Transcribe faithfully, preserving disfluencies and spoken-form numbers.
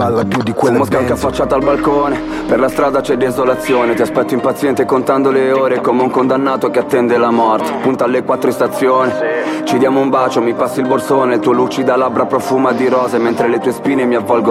Alla più di quelle Fumo scacca affacciata al balcone, per la strada c'è desolazione. Ti aspetto impaziente contando le ore come un condannato che attende la morte. Punta alle quattro in stazione, ci diamo un bacio, mi passi il borsone. Il tuo lucida labbra profuma di rose mentre le tue spine mi avvolgono